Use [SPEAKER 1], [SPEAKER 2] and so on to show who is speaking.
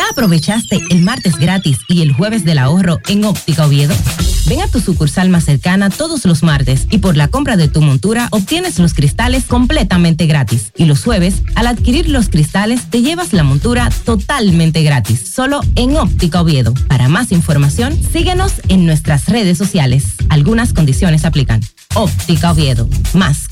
[SPEAKER 1] ¿Aprovechaste el martes gratis y el jueves del ahorro en Óptica Oviedo? Ven a tu sucursal más cercana todos los martes y por la compra de tu montura obtienes los cristales completamente gratis. Y los jueves, al adquirir los cristales, te llevas la montura totalmente gratis. Solo en Óptica Oviedo. Para más información, síguenos en nuestras redes sociales. Algunas condiciones aplican. Óptica Oviedo. Más